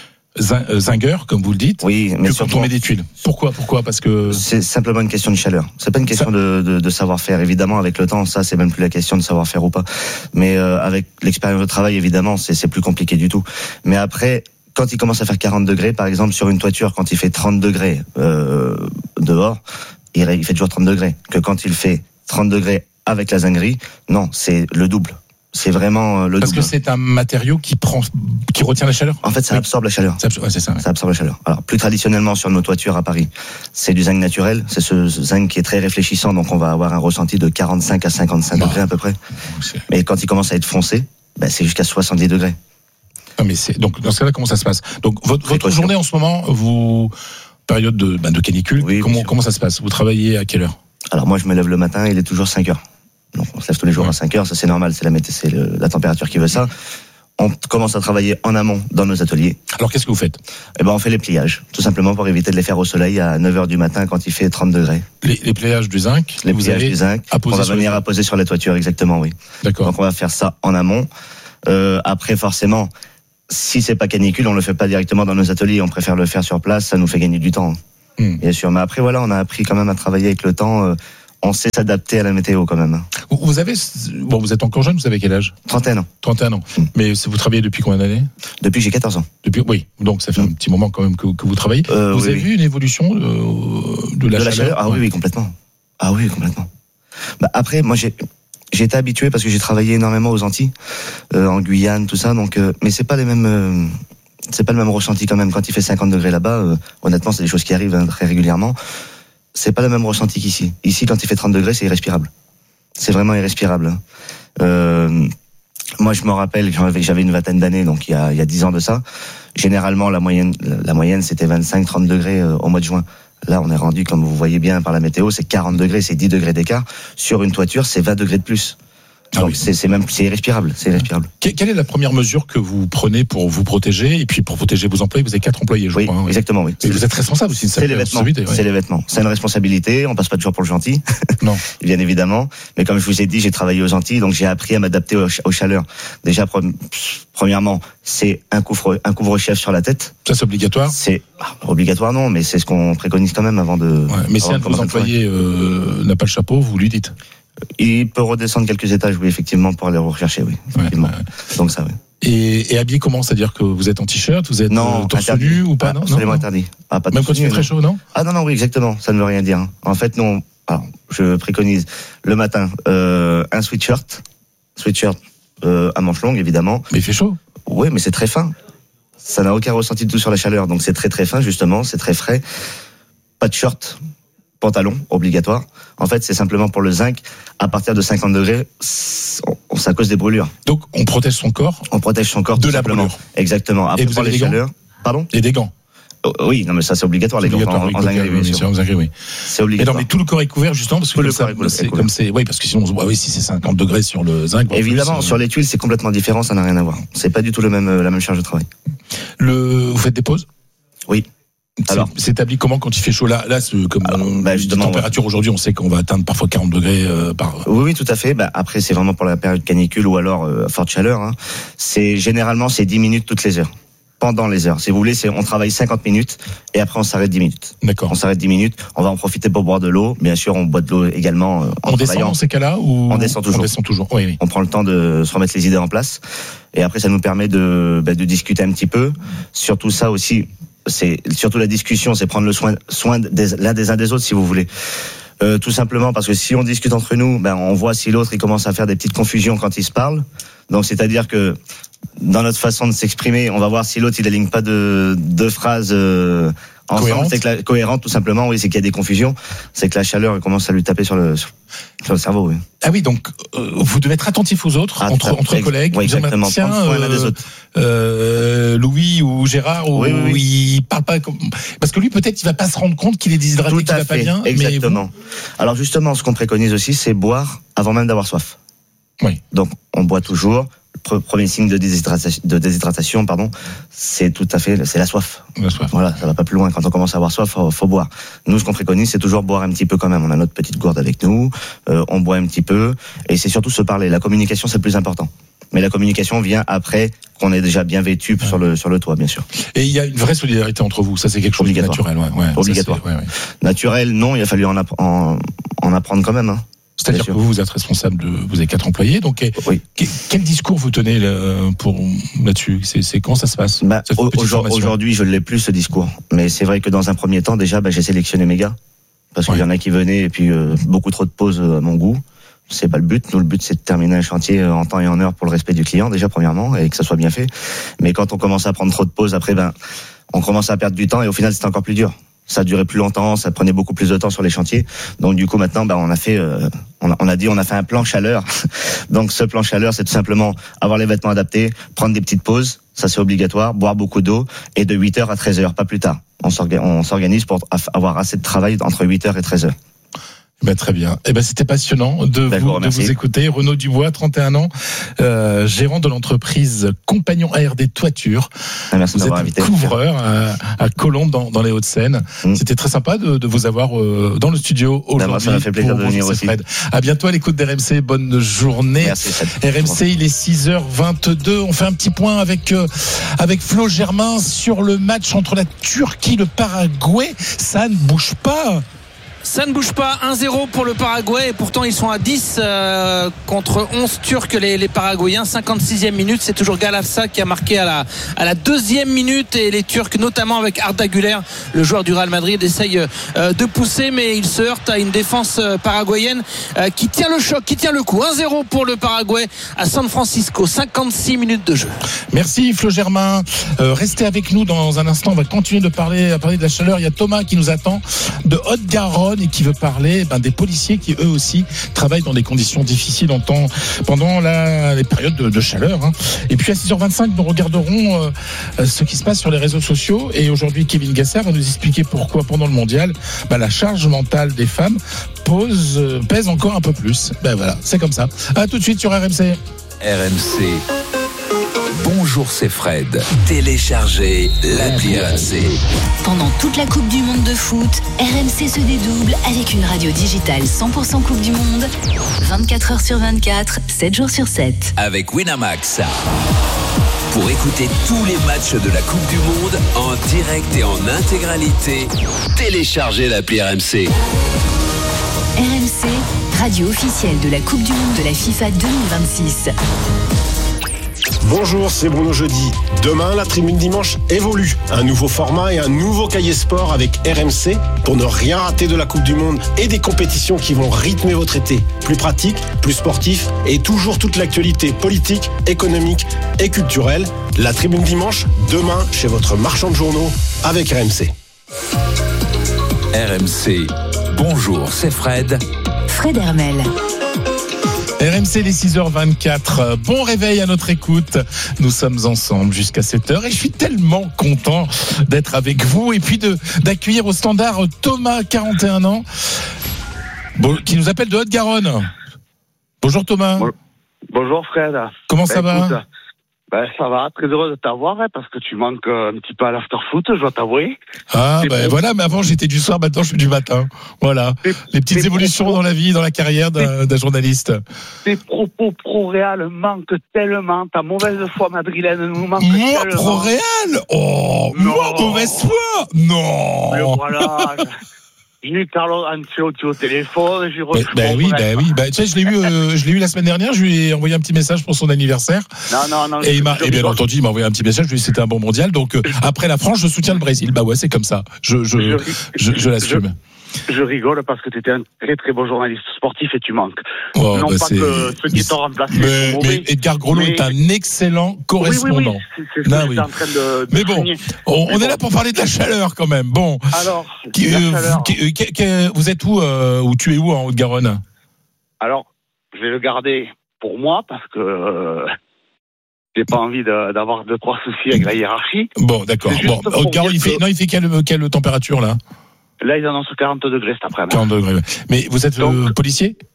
Speaker 4: zingueur, comme vous le dites,
Speaker 26: oui, mais
Speaker 4: que
Speaker 26: surtout,
Speaker 4: quand on met des tuiles. Pourquoi, pourquoi Parce que
Speaker 26: c'est simplement une question de chaleur. C'est pas une question de, de, de savoir-faire. Évidemment, avec le temps, ça, c'est même plus la question de savoir-faire ou pas. Mais euh, avec l'expérience de travail, évidemment, c'est, c'est plus compliqué du tout. Mais après, quand il commence à faire quarante degrés, par exemple, sur une toiture, quand il fait trente degrés euh, dehors, il, il fait toujours trente degrés. Que quand il fait trente degrés avec la zinguerie, non, c'est le double. C'est vraiment le
Speaker 4: Parce
Speaker 26: double.
Speaker 4: que c'est un matériau qui prend, qui retient la chaleur.
Speaker 26: En fait, ça oui. absorbe la chaleur.
Speaker 4: Ça absorbe, ouais, c'est ça. Ouais.
Speaker 26: Ça absorbe la chaleur. Alors, plus traditionnellement sur nos toitures à Paris, c'est du zinc naturel. C'est ce zinc qui est très réfléchissant, donc on va avoir un ressenti de quarante-cinq à cinquante-cinq bah, degrés à peu près. C'est... Mais quand il commence à être foncé, ben, c'est jusqu'à soixante-dix degrés.
Speaker 4: Non, mais c'est donc dans ce cas-là, comment ça se passe ? Donc votre, votre journée en ce moment, vous période de, ben, de canicule, oui, comment comment ça se passe ? Vous travaillez à quelle heure ?
Speaker 26: Alors moi, je me lève le matin, il est toujours cinq heures. Donc on se lève tous les jours ouais. à cinq heures, ça c'est normal, c'est la météo, c'est le, la température qui veut ça. On commence à travailler en amont dans nos ateliers.
Speaker 4: Alors qu'est-ce que vous faites ?
Speaker 26: Eh ben on fait les pliages, tout simplement pour éviter de les faire au soleil à neuf heures du matin quand il fait trente degrés.
Speaker 4: Les, les pliages du zinc.
Speaker 26: Les
Speaker 4: vous
Speaker 26: pliages
Speaker 4: avez
Speaker 26: du zinc. On va venir les... à poser sur la toiture, exactement, oui.
Speaker 4: D'accord.
Speaker 26: Donc on va faire ça en amont. Euh, après forcément, si c'est pas canicule, on le fait pas directement dans nos ateliers, on préfère le faire sur place, ça nous fait gagner du temps. Mmh. Bien sûr, mais après voilà, on a appris quand même à travailler avec le temps. Euh, On sait s'adapter à la météo quand même.
Speaker 4: Vous avez, bon, vous êtes encore jeune, vous avez quel âge ?
Speaker 26: trente et un ans.
Speaker 4: trente et un ans. Mmh. Mais vous travaillez depuis combien d'années ?
Speaker 26: Depuis j'ai quatorze ans.
Speaker 4: Depuis, oui. Donc ça fait mmh. un petit moment quand même que, que vous travaillez.
Speaker 26: Euh,
Speaker 4: vous
Speaker 26: oui,
Speaker 4: avez
Speaker 26: oui.
Speaker 4: vu une évolution de, de la
Speaker 26: de
Speaker 4: chaleur,
Speaker 26: la chaleur Ah oui, oui, complètement. Ah oui, complètement. Bah après, moi j'ai, j'ai été habitué parce que j'ai travaillé énormément aux Antilles, euh, en Guyane, tout ça. Donc, euh, mais c'est pas les mêmes. Euh, c'est pas le même ressenti quand même. Quand il fait cinquante degrés là-bas, euh, honnêtement, c'est des choses qui arrivent hein, très régulièrement. C'est pas le même ressenti qu'ici. Ici, quand il fait trente degrés, c'est irrespirable. C'est vraiment irrespirable. Euh, moi, je me rappelle, j'avais une vingtaine d'années, donc il y a, il y a dix ans de ça. Généralement, la moyenne, la moyenne, c'était vingt-cinq, trente degrés au mois de juin. Là, on est rendu, comme vous voyez bien par la météo, c'est quarante degrés, c'est dix degrés d'écart. Sur une toiture, c'est vingt degrés de plus.
Speaker 4: Ah
Speaker 26: donc
Speaker 4: oui.
Speaker 26: c'est, c'est même, c'est irrespirable, c'est irrespirable.
Speaker 4: Quelle est la première mesure que vous prenez pour vous protéger et puis pour protéger vos employés ? Vous avez quatre employés, je
Speaker 26: oui,
Speaker 4: crois. Hein,
Speaker 26: exactement, oui.
Speaker 4: Et vous êtes responsable aussi de ça.
Speaker 26: C'est les vêtements. Ouais. C'est les vêtements. C'est une responsabilité. On passe pas toujours pour le gentil.
Speaker 4: Non.
Speaker 26: Bien évidemment. Mais comme je vous ai dit, j'ai travaillé aux Antilles, donc j'ai appris à m'adapter aux, aux chaleurs. Déjà, premièrement, c'est un couvre, un couvre-chef sur la tête.
Speaker 4: Ça, c'est obligatoire ?
Speaker 26: C'est ah, obligatoire, non, mais c'est ce qu'on préconise quand même avant de.
Speaker 4: Ouais, mais si un de vos employés euh, n'a pas le chapeau, vous lui dites ?
Speaker 26: Il peut redescendre quelques étages, oui, effectivement, pour aller rechercher, oui. Effectivement. Ouais, ouais. Donc ça, oui.
Speaker 4: Et, et habillé comment ? C'est-à-dire que vous êtes en t-shirt, vous êtes
Speaker 26: non,
Speaker 4: euh, torse nu ou pas ?
Speaker 26: ah,
Speaker 4: Non,
Speaker 26: absolument
Speaker 4: non,
Speaker 26: interdit. Ah, pas
Speaker 4: Même quand il fait très chaud, non ?
Speaker 26: Ah non, non, oui, exactement. Ça ne veut rien dire. En fait, non. Alors, je préconise le matin euh, un sweatshirt, sweatshirt euh, à manches longues, évidemment.
Speaker 4: Mais il fait chaud.
Speaker 26: Oui, mais c'est très fin. Ça n'a aucun ressenti du tout sur la chaleur, donc c'est très très fin justement, c'est très frais. Pas de short. Pantalon obligatoire. En fait, c'est simplement pour le zinc. À partir de cinquante degrés, ça cause des brûlures.
Speaker 4: Donc, on protège son corps.
Speaker 26: On protège son corps
Speaker 4: de
Speaker 26: tout
Speaker 4: la
Speaker 26: simplement.
Speaker 4: brûlure.
Speaker 26: Exactement. Après,
Speaker 4: et vous
Speaker 26: pour
Speaker 4: avez
Speaker 26: les
Speaker 4: des
Speaker 26: chaleurs.
Speaker 4: gants ?
Speaker 26: Pardon ?
Speaker 4: Et des gants.
Speaker 26: Oh, oui, non, mais ça c'est obligatoire.
Speaker 4: C'est
Speaker 26: les
Speaker 4: obligatoire,
Speaker 26: gants en,
Speaker 4: oui,
Speaker 26: en zinguerie, bien sûr.
Speaker 4: En zinguerie, oui.
Speaker 26: C'est obligatoire.
Speaker 4: Et non, mais tout le corps est couvert justement parce que
Speaker 26: tout
Speaker 4: comme
Speaker 26: le
Speaker 4: ça, c'est comme c'est, oui, parce que sinon on se voit, oui, si c'est cinquante degrés sur le zinc.
Speaker 26: Évidemment,
Speaker 4: plus,
Speaker 26: sur les tuiles, c'est complètement différent, ça n'a rien à voir. C'est pas du tout le même, la même charge de travail.
Speaker 4: Le, vous faites des pauses ?
Speaker 26: Oui.
Speaker 4: C'est, Alors, c'est établi comment quand il fait chaud là, là, c'est comme alors, bah, justement, température ouais. Aujourd'hui, on sait qu'on va atteindre parfois quarante degrés euh, par.
Speaker 26: Oui, oui, tout à fait. Bah, après, c'est vraiment pour la période canicule ou alors euh, forte chaleur. Hein. C'est généralement c'est dix minutes toutes les heures. Pendant les heures, si vous voulez, c'est on travaille cinquante minutes et après on s'arrête dix minutes.
Speaker 4: D'accord.
Speaker 26: On s'arrête dix minutes. On va en profiter pour boire de l'eau. Bien sûr, on boit de l'eau également. Euh, en
Speaker 4: on descend dans ces cas-là ou
Speaker 26: on descend toujours.
Speaker 4: On descend toujours. Oui, oui.
Speaker 26: On prend le temps de se remettre les idées en place et après ça nous permet de bah, de discuter un petit peu. Surtout ça aussi. C'est surtout la discussion, c'est prendre le soin, soin des, l'un des uns des autres, si vous voulez. Euh, tout simplement parce que si on discute entre nous, ben on voit si l'autre il commence à faire des petites confusions quand il se parle. Donc c'est-à-dire que dans notre façon de s'exprimer, on va voir si l'autre il aligne pas de deux phrases euh, ensemble, cohérente. C'est que la, cohérente tout simplement. Oui, c'est qu'il y a des confusions, c'est que la chaleur commence à lui taper sur le sur, sur le cerveau. Oui.
Speaker 4: Ah oui, donc euh, vous devez être attentif aux autres, ah, entre entre collègues.
Speaker 26: Oui, exactement.
Speaker 4: Tiens,
Speaker 26: euh, l'un des autres.
Speaker 4: Euh, Louis ou Gérard, ou
Speaker 26: oui, oui, oui.
Speaker 4: il parle pas comme... parce que lui peut-être il va pas se rendre compte qu'il est déshydraté,
Speaker 26: tout
Speaker 4: qu'il va
Speaker 26: fait,
Speaker 4: pas bien.
Speaker 26: Exactement.
Speaker 4: Mais vous...
Speaker 26: Alors justement, ce qu'on préconise aussi, c'est boire avant même d'avoir soif.
Speaker 4: Oui.
Speaker 26: Donc, on boit toujours. Premier signe de déshydratation, de déshydratation, pardon, c'est tout à fait, c'est la soif.
Speaker 4: La soif.
Speaker 26: Voilà, ça va pas plus loin. Quand on commence à avoir soif, faut, faut boire. Nous, ce qu'on préconise, c'est toujours boire un petit peu quand même. On a notre petite gourde avec nous, euh, on boit un petit peu, et c'est surtout se parler. La communication, c'est le plus important. Mais la communication vient après qu'on est déjà bien vêtu ouais. sur le sur le toit, bien sûr.
Speaker 4: Et il y a une vraie solidarité entre vous. Ça, c'est quelque chose
Speaker 26: obligatoire.
Speaker 4: de naturel. Ouais, ouais,
Speaker 26: obligatoire.
Speaker 4: Ça, ouais, ouais.
Speaker 26: Naturel, non. Il a fallu en, app- en, en apprendre quand même. Hein.
Speaker 4: C'est-à-dire que vous, vous êtes responsable de, vous avez quatre employés, donc
Speaker 26: oui.
Speaker 4: quel discours vous tenez là, pour là-dessus c'est, c'est quand ça se passe
Speaker 26: bah, aujourd'hui, aujourd'hui, je ne l'ai plus ce discours, mais c'est vrai que dans un premier temps, déjà, bah, j'ai sélectionné mes gars parce qu'il ouais. y en a qui venaient et puis euh, beaucoup trop de pauses à mon goût. C'est pas le but. Nous, le but, c'est de terminer un chantier en temps et en heure pour le respect du client, déjà premièrement, et que ça soit bien fait. Mais quand on commence à prendre trop de pauses, après, ben, on commence à perdre du temps et au final, c'est encore plus dur. Ça durait plus longtemps, ça prenait beaucoup plus de temps sur les chantiers. Donc du coup maintenant, bah on a fait, euh, on, a, on a dit, on a fait un plan chaleur. Donc ce plan chaleur, c'est tout simplement avoir les vêtements adaptés, prendre des petites pauses, ça c'est obligatoire, boire beaucoup d'eau et de huit heures à treize heures, pas plus tard. On s'organise, on s'organise pour avoir assez de travail entre huit heures et treize heures.
Speaker 4: Ben, très bien. Eh ben, c'était passionnant de, vous, de vous écouter. Renaud Dubois, trente et un ans, euh, gérant de l'entreprise Compagnon A R D Toiture.
Speaker 26: Ah, merci
Speaker 4: vous êtes
Speaker 26: invité.
Speaker 4: couvreur à, à Colombes dans, dans les Hauts-de-Seine. Mmh. C'était très sympa de, de vous avoir euh, dans le studio aujourd'hui.
Speaker 26: Ben, ça m'a fait plaisir de venir aussi.
Speaker 4: Fred. À bientôt à l'écoute d'R M C. Bonne journée.
Speaker 26: Merci,
Speaker 4: R M C, il est six heures vingt-deux. On fait un petit point avec, euh, avec Flo Germain sur le match entre la Turquie et le Paraguay. Ça ne bouge pas.
Speaker 2: Ça ne bouge pas, un zéro pour le Paraguay et pourtant ils sont à dix euh, contre onze Turcs les, les Paraguayens. cinquante-sixième minute, c'est toujours Galafsa qui a marqué à la, à la deuxième minute et les Turcs, notamment avec Arda Güler, le joueur du Real Madrid, essayent euh, de pousser mais il se heurte à une défense euh, paraguayenne euh, qui tient le choc, qui tient le coup. un zéro pour le Paraguay à San Francisco, cinquante-six minutes de jeu.
Speaker 4: Merci Flo Germain. Euh, restez avec nous dans un instant, on va continuer de parler, à parler de la chaleur. Il y a Thomas qui nous attend de Haute-Garonne et qui veut parler ben, des policiers qui eux aussi travaillent dans des conditions difficiles en temps, pendant la, les périodes de, de chaleur. Hein. Et puis à six heures vingt-cinq, nous regarderons euh, ce qui se passe sur les réseaux sociaux. Et aujourd'hui, Kevin Gasser va nous expliquer pourquoi pendant le mondial, ben, la charge mentale des femmes pose, euh, pèse encore un peu plus. Ben voilà, c'est comme ça. À tout de suite sur R M C.
Speaker 1: R M C. Bonjour, c'est Fred. Téléchargez l'appli R M C.
Speaker 3: Pendant toute la Coupe du Monde de foot, R M C se dédouble avec une radio digitale cent pour cent Coupe du Monde, vingt-quatre heures sur vingt-quatre, sept jours sur sept.
Speaker 1: Avec Winamax. Pour écouter tous les matchs de la Coupe du Monde en direct et en intégralité, téléchargez l'appli R M C.
Speaker 3: R M C, radio officielle de la Coupe du Monde de la FIFA deux mille vingt-six.
Speaker 8: Bonjour, c'est Bruno Jeudi. Demain, la Tribune Dimanche évolue. Un nouveau format et un nouveau cahier sport avec R M C pour ne rien rater de la Coupe du Monde et des compétitions qui vont rythmer votre été. Plus pratique, plus sportif et toujours toute l'actualité politique, économique et culturelle. La Tribune Dimanche, demain, chez votre marchand de journaux avec R M C.
Speaker 1: R M C. Bonjour, c'est Fred.
Speaker 3: Fred Hermel.
Speaker 4: R M C, les six heures vingt-quatre. Bon réveil à notre écoute. Nous sommes ensemble jusqu'à sept heures et je suis tellement content d'être avec vous et puis de, d'accueillir au standard Thomas, quarante et un ans, bon, qui nous appelle de Haute-Garonne. Bonjour Thomas.
Speaker 9: Bonjour Fred.
Speaker 4: Comment
Speaker 9: ben,
Speaker 4: ça va
Speaker 9: écoute, ben, ça va, très heureux de t'avoir hein, parce que tu manques un petit peu à l'after-foot, je dois t'avouer.
Speaker 4: Ah
Speaker 9: c'est
Speaker 4: ben
Speaker 9: bon.
Speaker 4: Voilà, mais avant j'étais du soir, maintenant je suis du matin. Voilà, c'est, les petites évolutions propos, dans la vie, dans la carrière d'un, d'un journaliste.
Speaker 9: Tes propos pro-Réal manquent tellement, ta mauvaise foi madrilène nous manque
Speaker 4: moi,
Speaker 9: tellement. Moi
Speaker 4: pro-Réal Oh, non. Moi mauvaise foi Non
Speaker 9: mais voilà J'ai eu Carlo Ancelotti au téléphone, j'ai reçu.
Speaker 4: Ben oui, ben oui, ben tu sais, je l'ai eu, euh, je l'ai eu la semaine dernière. Je lui ai envoyé un petit message pour son anniversaire.
Speaker 9: Non, non, non.
Speaker 4: Et il m'a, et bien entendu, il m'a envoyé un petit message. Je lui ai dit c'était un bon mondial. Donc euh, après la France, je soutiens le Brésil. Bah ouais, c'est comme ça. Je, je, je, je, je l'assume.
Speaker 9: Je, je rigole parce que tu étais un très très beau journaliste sportif et tu manques.
Speaker 4: Oh,
Speaker 9: non
Speaker 4: bah
Speaker 9: pas
Speaker 4: c'est...
Speaker 9: que ceux qui t'ont remplacé.
Speaker 4: Mais,
Speaker 9: sont
Speaker 4: mais Edgar Grolot mais... est un excellent correspondant.
Speaker 9: Oui, oui, oui. C'est, c'est ce
Speaker 4: non,
Speaker 9: que
Speaker 4: oui.
Speaker 9: j'étais en train de, de
Speaker 4: mais bon,
Speaker 9: signer.
Speaker 4: on,
Speaker 9: mais
Speaker 4: on
Speaker 9: bon.
Speaker 4: est là pour parler de la chaleur quand même. Bon.
Speaker 9: Alors,
Speaker 4: qui,
Speaker 9: la
Speaker 4: euh,
Speaker 9: chaleur.
Speaker 4: Vous, qui, qui, qui, vous êtes où euh, Ou tu es où en Haute-Garonne?
Speaker 9: Alors, je vais le garder pour moi parce que. Euh... J'ai pas envie de, d'avoir deux trois soucis avec la hiérarchie.
Speaker 4: Bon, d'accord. Bon, Haute-Garonne, il fait, que... non, il fait quelle, quelle température là?
Speaker 9: Là, ils annoncent quarante degrés cet après-midi.
Speaker 4: quarante degrés. Mais vous êtes Donc, euh, policier?
Speaker 9: euh,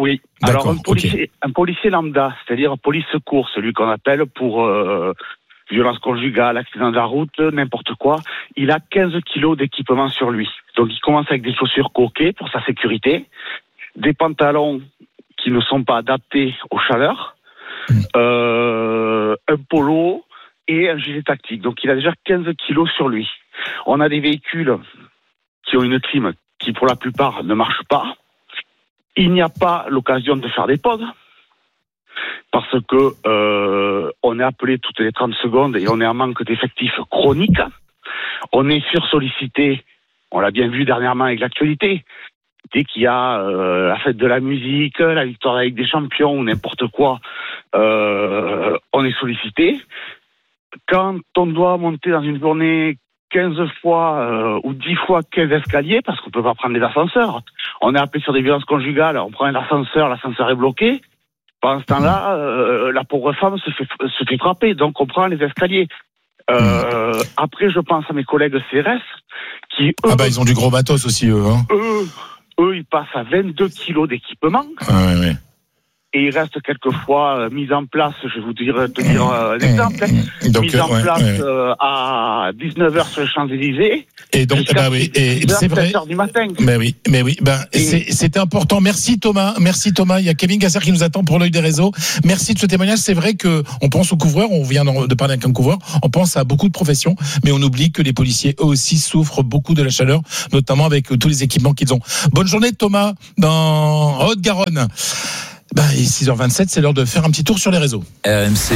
Speaker 9: Oui. Alors un policier, okay. un policier lambda, c'est-à-dire police secours, celui qu'on appelle pour euh, violence conjugale, accident de la route, n'importe quoi, il a quinze kilos d'équipement sur lui. Donc il commence avec des chaussures coquées pour sa sécurité, des pantalons qui ne sont pas adaptés aux chaleurs, mmh. euh, un polo et un gilet tactique. Donc il a déjà quinze kilos sur lui. On a des véhicules qui ont une clim qui pour la plupart ne marche pas. Il n'y a pas l'occasion de faire des pauses parce que euh, on est appelé toutes les trente secondes et on est en manque d'effectifs chroniques. On est sursollicité, on l'a bien vu dernièrement avec l'actualité. Dès qu'il y a euh, la fête de la musique, la victoire avec des champions ou n'importe quoi, euh, on est sollicité. Quand on doit monter dans une journée quinze fois euh, ou dix fois quinze escaliers, parce qu'on ne peut pas prendre les ascenseurs. On est appelé sur des violences conjugales, on prend un ascenseur, l'ascenseur est bloqué. Pendant ce temps-là, euh, la pauvre femme se fait, se fait frapper, donc on prend les escaliers. Euh, après, je pense à mes collègues C R S, qui eux...
Speaker 4: Ah bah ils ont du gros matos aussi, eux. Hein.
Speaker 9: Eux, eux, ils passent à vingt-deux kilos d'équipement.
Speaker 4: Ah, ouais, ouais.
Speaker 9: Et il reste quelquefois euh, mise en place, je vais vous dire, te dire euh, l'exemple,
Speaker 4: donc,
Speaker 9: mise en
Speaker 4: ouais,
Speaker 9: place
Speaker 4: ouais.
Speaker 9: Euh, à dix-neuf heures sur les Champs-Élysées.
Speaker 4: Et donc, bah oui, et c'est vrai.
Speaker 9: sept heures du matin.
Speaker 4: Mais oui, mais oui, ben, et... c'est, c'était important. Merci Thomas, merci Thomas. Il y a Kevin Gasser qui nous attend pour l'œil des réseaux. Merci de ce témoignage. C'est vrai que on pense aux couvreurs, on vient de parler avec un couvreur, on pense à beaucoup de professions, mais on oublie que les policiers eux aussi souffrent beaucoup de la chaleur, notamment avec tous les équipements qu'ils ont. Bonne journée Thomas dans Haute-Garonne. Bah, et six heures vingt-sept, c'est l'heure de faire un petit tour sur les réseaux.
Speaker 1: R M C,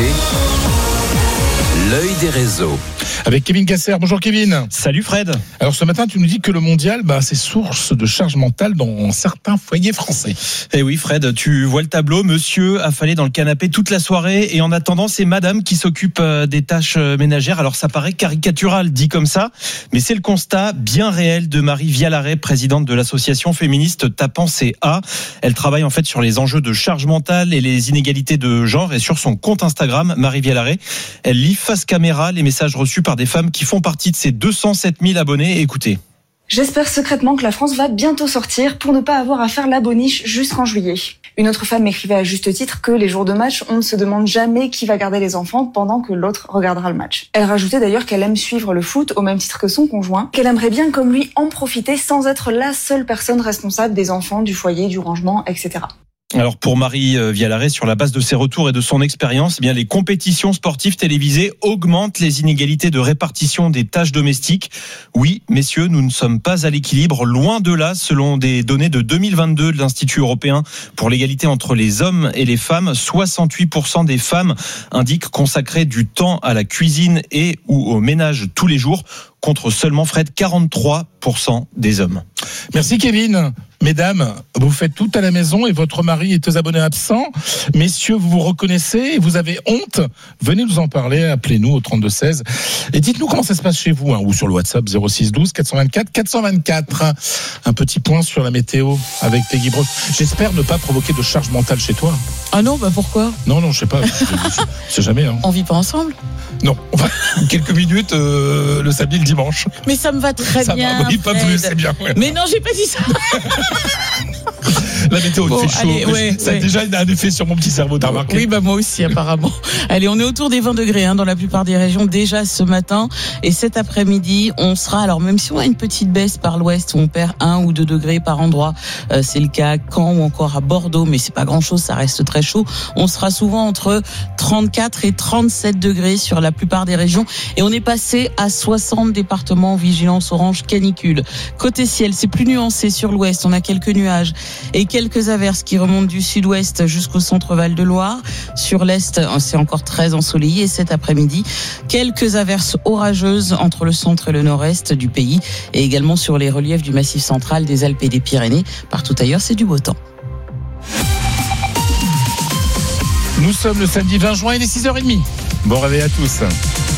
Speaker 1: l'œil des réseaux.
Speaker 4: Avec Kevin Gasser. Bonjour Kevin.
Speaker 14: Salut Fred.
Speaker 4: Alors ce matin, tu nous dis que le mondial, bah, c'est source de charge mentale dans certains foyers français.
Speaker 14: Eh oui Fred, tu vois le tableau. Monsieur affalé dans le canapé toute la soirée et en attendant, c'est madame qui s'occupe des tâches ménagères. Alors ça paraît caricatural dit comme ça, mais c'est le constat bien réel de Marie Vialaret, présidente de l'association féministe Tapant C A. Elle travaille en fait sur les enjeux de charge mentale et les inégalités de genre, et sur son compte Instagram, Marie Vialaret, elle lit face caméra les messages reçus par des femmes qui font partie de ces deux cent sept mille abonnés. Écoutez.
Speaker 10: J'espère secrètement que la France va bientôt sortir pour ne pas avoir à faire la boniche jusqu'en juillet. Une autre femme m'écrivait à juste titre que les jours de match, on ne se demande jamais qui va garder les enfants pendant que l'autre regardera le match. Elle rajoutait d'ailleurs qu'elle aime suivre le foot au même titre que son conjoint, qu'elle aimerait bien comme lui en profiter sans être la seule personne responsable des enfants, du foyer, du rangement, et cetera.
Speaker 14: Alors pour Marie Vialaret, sur la base de ses retours et de son expérience, eh bien les compétitions sportives télévisées augmentent les inégalités de répartition des tâches domestiques. Oui, messieurs, nous ne sommes pas à l'équilibre, loin de là, selon des données de deux mille vingt-deux de l'Institut européen pour l'égalité entre les hommes et les femmes. soixante-huit pour cent des femmes indiquent consacrer du temps à la cuisine et ou au ménage tous les jours, contre seulement Fred, quarante-trois pour cent des hommes.
Speaker 4: Merci Kevin. Mesdames, vous faites tout à la maison et votre mari est aux abonnés absents. Messieurs, vous vous reconnaissez et vous avez honte. Venez nous en parler, appelez-nous au trente-deux seize. Et dites-nous comment ça se passe chez vous, hein, ou sur le WhatsApp zéro six douze quatre cent vingt-quatre quatre cent vingt-quatre. Un petit point sur la météo avec Peggy Broche. J'espère ne pas provoquer de charge mentale chez toi.
Speaker 7: Ah non, bah pourquoi ?
Speaker 4: Non, non, je sais pas. Je sais jamais. Hein.
Speaker 7: On vit pas ensemble ?
Speaker 4: Non, on va quelques minutes euh, le samedi, le dimanche.
Speaker 7: Mais ça me va très
Speaker 4: ça
Speaker 7: bien.
Speaker 4: Ça oui, pas plus, c'est bien. Ouais.
Speaker 7: Mais non, j'ai pas dit ça.
Speaker 4: La météo,
Speaker 7: bon,
Speaker 4: il fait chaud.
Speaker 7: Allez, ouais,
Speaker 4: ça
Speaker 7: ouais.
Speaker 4: a déjà un effet sur mon petit cerveau, t'as remarqué ?
Speaker 7: Oui, bah moi aussi, apparemment. Allez, on est autour des vingt degrés hein, dans la plupart des régions déjà ce matin. Et cet après-midi, on sera, alors même si on a une petite baisse par l'ouest, où on perd un ou deux degrés par endroit, euh, c'est le cas à Caen ou encore à Bordeaux, mais c'est pas grand-chose, ça reste très chaud. On sera souvent entre trente-quatre et trente-sept degrés sur la plupart des régions. Et on est passé à soixante départements en vigilance orange canicule. Côté ciel, c'est plus nuancé sur l'ouest, on a quelques nuages et quelques averses qui remontent du sud-ouest jusqu'au centre Val-de-Loire. Sur l'est, c'est encore très ensoleillé. Et cet après-midi, quelques averses orageuses entre le centre et le nord-est du pays et également sur les reliefs du massif central des Alpes et des Pyrénées. Partout ailleurs, c'est du beau temps.
Speaker 4: Nous sommes le samedi vingt juin, il est six heures trente. Bon réveil à tous.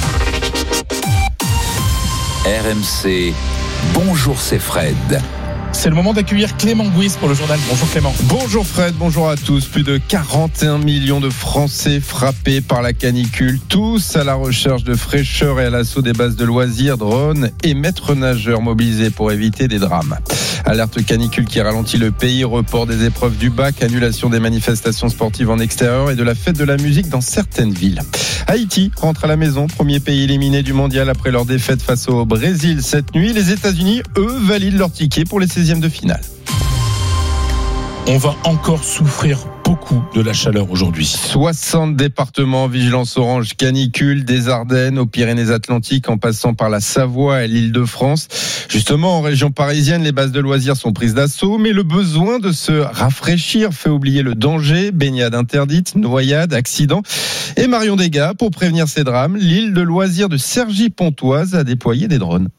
Speaker 1: R M C, bonjour, c'est Fred.
Speaker 4: C'est le moment d'accueillir Clément Gouis pour le journal. Bonjour Clément.
Speaker 11: Bonjour Fred, bonjour à tous. Plus de quarante et un millions de Français frappés par la canicule, tous à la recherche de fraîcheur et à l'assaut des bases de loisirs, drones et maîtres nageurs mobilisés pour éviter des drames. Alerte canicule qui ralentit le pays, report des épreuves du bac, annulation des manifestations sportives en extérieur et de la fête de la musique dans certaines villes. Haïti rentre à la maison, premier pays éliminé du mondial après leur défaite face au Brésil cette nuit. Les États-Unis, eux, valident leur ticket pour les seizièmes de finale.
Speaker 4: On va encore souffrir beaucoup de la chaleur aujourd'hui.
Speaker 11: soixante départements, vigilance orange canicule, des Ardennes aux Pyrénées-Atlantiques en passant par la Savoie et l'Île-de-France. Justement, en région parisienne, les bases de loisirs sont prises d'assaut, mais le besoin de se rafraîchir fait oublier le danger. Baignade interdite, noyade, accident. Et Marion Degas, pour prévenir ces drames, l'île de loisirs de Cergy-Pontoise a déployé des drones.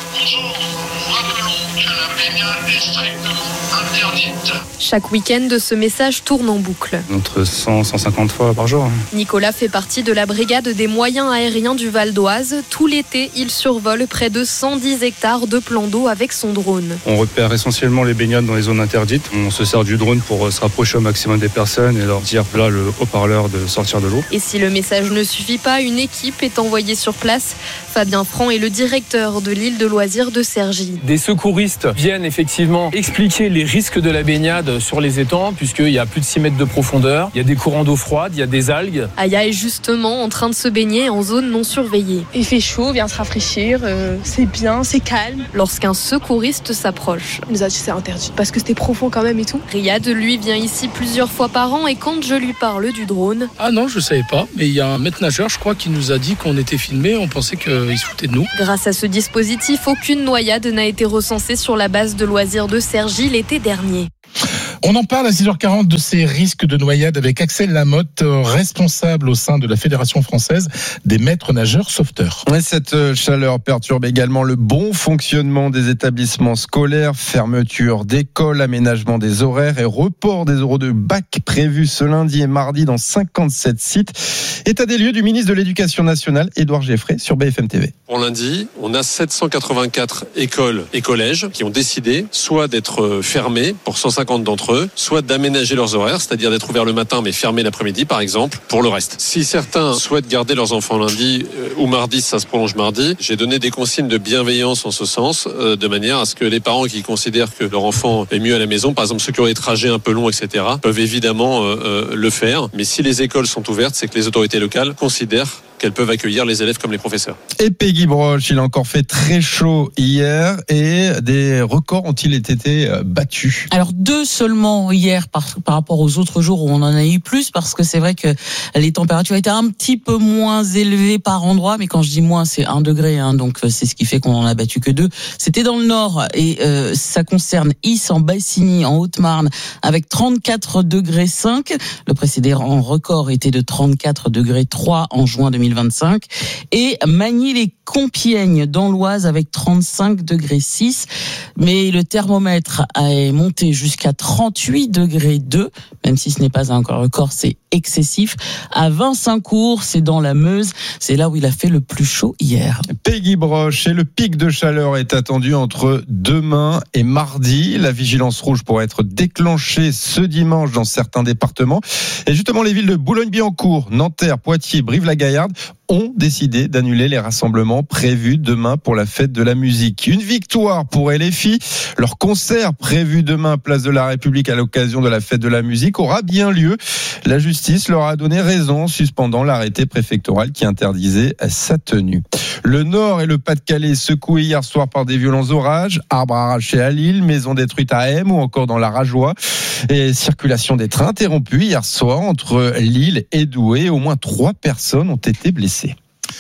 Speaker 12: Chaque week-end, ce message tourne en boucle.
Speaker 13: Entre cent et cent cinquante fois par jour.
Speaker 12: Nicolas fait partie de la brigade des moyens aériens du Val d'Oise. Tout l'été, il survole près de cent dix hectares de plans d'eau avec son drone.
Speaker 13: On repère essentiellement les baignades dans les zones interdites. On se sert du drone pour se rapprocher au maximum des personnes et leur dire là le haut-parleur de sortir de l'eau.
Speaker 12: Et si le message ne suffit pas, une équipe est envoyée sur place. Fabien Franc est le directeur de l'île de loisirs de Cergy.
Speaker 15: Des secouristes viennent effectivement expliquer les risques de la baignade sur les étangs, puisqu'il y a plus de six mètres de profondeur, il y a des courants d'eau froide, il y a des algues.
Speaker 12: Aya est justement en train de se baigner en zone non surveillée.
Speaker 17: Il fait chaud, vient se rafraîchir, euh, c'est bien, c'est calme.
Speaker 12: Lorsqu'un secouriste s'approche.
Speaker 17: Il nous a dit c'est interdit, parce que c'était profond quand même et tout.
Speaker 12: Riyad, lui, vient ici plusieurs fois par an et quand je lui parle du drone...
Speaker 18: Ah non, je savais pas, mais il y a un maître nageur, je crois, qui nous a dit qu'on était filmés, on pensait qu'il se foutait de nous.
Speaker 12: Grâce à ce dispositif, aucune noyade n'a été recensée sur la base de loisirs de Cergy l'été dernier.
Speaker 4: On en parle à six heures quarante de ces risques de noyade avec Axel Lamotte, responsable au sein de la Fédération française des maîtres nageurs sauveteurs.
Speaker 11: Et cette chaleur perturbe également le bon fonctionnement des établissements scolaires, fermeture d'écoles, aménagement des horaires et report des euros de bac prévus ce lundi et mardi dans cinquante-sept sites. État des lieux du ministre de l'Éducation nationale, Édouard Geffray, sur B F M T V.
Speaker 27: Pour lundi, on a sept cent quatre-vingt-quatre écoles et collèges qui ont décidé soit d'être fermés pour cent cinquante d'entre eux, soit d'aménager leurs horaires, c'est-à-dire d'être ouverts le matin mais fermés l'après-midi par exemple, pour le reste. Si certains souhaitent garder leurs enfants lundi euh, ou mardi, ça se prolonge mardi, j'ai donné des consignes de bienveillance en ce sens, euh, de manière à ce que les parents qui considèrent que leur enfant est mieux à la maison, par exemple ceux qui ont des trajets un peu longs, et cetera, peuvent évidemment euh, euh, le faire. Mais si les écoles sont ouvertes, c'est que les autorités locales considèrent qu'elles peuvent accueillir les élèves comme les professeurs.
Speaker 11: Et Peggy Broche, il a encore fait très chaud hier et des records ont-ils été battus?
Speaker 28: Alors deux seulement hier par, par rapport aux autres jours où on en a eu plus, parce que c'est vrai que les températures étaient un petit peu moins élevées par endroit, mais quand je dis moins, c'est un degré, hein, donc c'est ce qui fait qu'on en a battu que deux. C'était dans le nord et euh, ça concerne Is en Bassigny, en Haute-Marne, avec trente-quatre degrés cinq. Le précédent record était de trente-quatre degrés trois en juin deux mille vingt-cinq, et Magny-les-Compiègnes dans l'Oise avec trente-cinq degrés six, mais le thermomètre est monté jusqu'à trente-huit degrés deux, même si ce n'est pas un record, c'est excessif. À Vincencourt, c'est dans la Meuse, c'est là où il a fait le plus chaud hier.
Speaker 11: Peggy Broche, et le pic de chaleur est attendu entre demain et mardi. La vigilance rouge pourrait être déclenchée ce dimanche dans certains départements. Et justement, les villes de Boulogne-Billancourt, Nanterre, Poitiers, Brive-la-Gaillarde ont décidé d'annuler les rassemblements prévus demain pour la fête de la musique. Une victoire pour L F I. Leur concert prévu demain place de la République à l'occasion de la fête de la musique aura bien lieu. La justice leur a donné raison, suspendant l'arrêté préfectoral qui interdisait sa tenue. Le Nord et le Pas-de-Calais secoués hier soir par des violents orages, arbres arrachés à Lille, maisons détruites à M ou encore dans la Rajoie. Et circulation des trains interrompue hier soir entre Lille et Douai. Au moins trois personnes ont été blessées.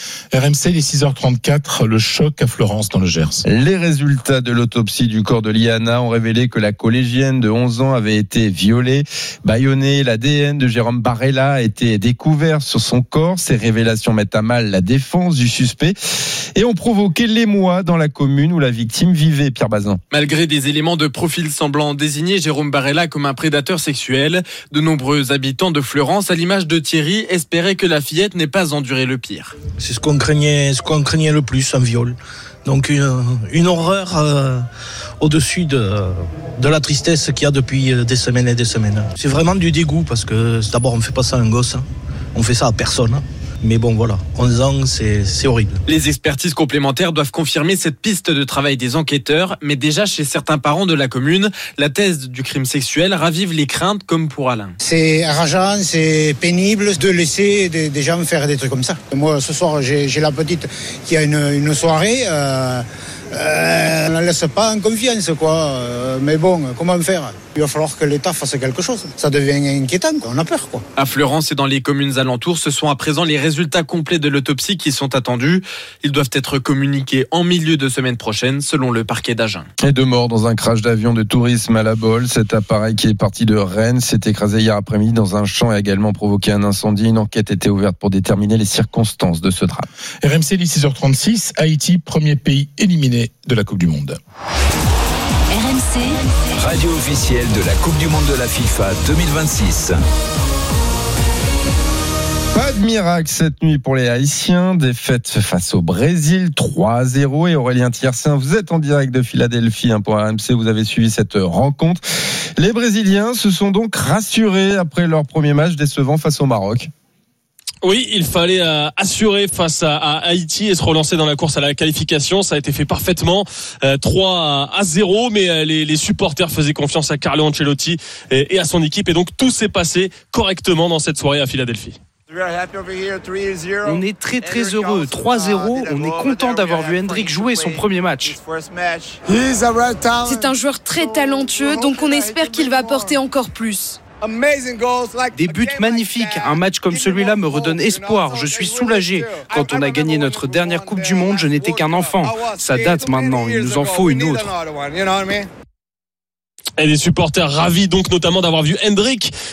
Speaker 4: R M C, il est six heures trente-quatre, le choc à Florence dans le Gers.
Speaker 11: Les résultats de l'autopsie du corps de Liana ont révélé que la collégienne de onze ans avait été violée, bâillonnée. L'A D N de Jérôme Barella a été découvert sur son corps. Ces révélations mettent à mal la défense du suspect et ont provoqué l'émoi dans la commune où la victime vivait. Pierre Bazin.
Speaker 29: Malgré des éléments de profil semblant désigner Jérôme Barella comme un prédateur sexuel, de nombreux habitants de Florence, à l'image de Thierry, espéraient que la fillette n'ait pas enduré le pire.
Speaker 30: C'est ce qu'on craignait, ce qu'on craignait le plus, un viol.
Speaker 5: Donc une, une horreur euh, au-dessus de, de la tristesse qu'il y a depuis des semaines et des semaines. C'est vraiment du dégoût parce que d'abord on ne fait pas ça à un gosse, on fait ça à personne. Mais bon, voilà, onze ans, c'est, c'est horrible.
Speaker 29: Les expertises complémentaires doivent confirmer cette piste de travail des enquêteurs, mais déjà chez certains parents de la commune, la thèse du crime sexuel ravive les craintes comme pour Alain.
Speaker 6: C'est rageant, c'est pénible de laisser des, des gens faire des trucs comme ça. Moi, ce soir, j'ai, j'ai la petite qui a une, une soirée... Euh, Euh, on ne la laisse pas en confiance, quoi. Euh, mais bon, comment faire ? Il va falloir que l'État fasse quelque chose. Ça devient inquiétant, quoi. On a peur, quoi.
Speaker 29: À Fleurance et dans les communes alentours, ce sont à présent les résultats complets de l'autopsie qui sont attendus. Ils doivent être communiqués en milieu de semaine prochaine, selon le parquet d'Agen.
Speaker 11: Et deux morts dans un crash d'avion de tourisme à La Baule. Cet appareil qui est parti de Rennes s'est écrasé hier après-midi dans un champ et a également provoqué un incendie. Une enquête était ouverte pour déterminer les circonstances de ce drame.
Speaker 4: R M C, six heures trente-six, Haïti, premier pays éliminé de la Coupe du Monde.
Speaker 1: R M C, radio officielle de la Coupe du Monde de la FIFA deux mille vingt-six.
Speaker 11: Pas de miracle cette nuit pour les Haïtiens. Défaite face au Brésil, trois à zéro. Et Aurélien Thiersin, vous êtes en direct de Philadelphie pour R M C. Vous avez suivi cette rencontre. Les Brésiliens se sont donc rassurés après leur premier match décevant face au Maroc.
Speaker 16: Oui, il fallait euh, assurer face à, à Haïti et se relancer dans la course à la qualification. Ça a été fait parfaitement, euh, trois à zéro, mais euh, les, les supporters faisaient confiance à Carlo Ancelotti et, et à son équipe. Et donc tout s'est passé correctement dans cette soirée à Philadelphie.
Speaker 19: On est très très heureux, trois zéro, on est content d'avoir vu Hendrick jouer son premier match.
Speaker 20: C'est un joueur très talentueux, donc on espère qu'il va apporter encore plus.
Speaker 19: Des buts magnifiques, un match comme celui-là me redonne espoir, je suis soulagé. Quand on a gagné notre dernière Coupe du Monde, je n'étais qu'un enfant. Ça date maintenant, il nous en faut une autre.
Speaker 16: Et les supporters ravis donc notamment d'avoir vu Hendrick